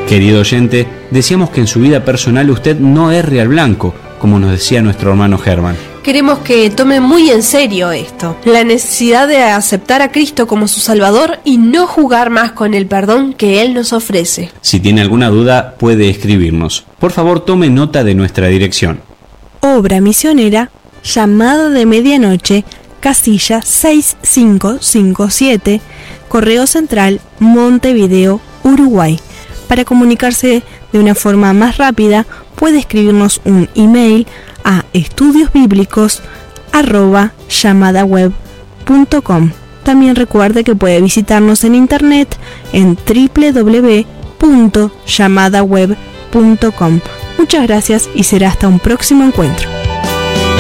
Querido oyente, deseamos que en su vida personal usted no erre al blanco, como nos decía nuestro hermano Germán. Queremos que tome muy en serio esto, la necesidad de aceptar a Cristo como su Salvador y no jugar más con el perdón que Él nos ofrece. Si tiene alguna duda, puede escribirnos. Por favor, tome nota de nuestra dirección. Obra Misionera, Llamada de Medianoche, casilla 6557, Correo Central, Montevideo, Uruguay. Para comunicarse de una forma más rápida, puede escribirnos un email a estudiosbiblicos@llamadaweb.com. También recuerde que puede visitarnos en internet en www.llamadaweb.com. Muchas gracias y será hasta un próximo encuentro.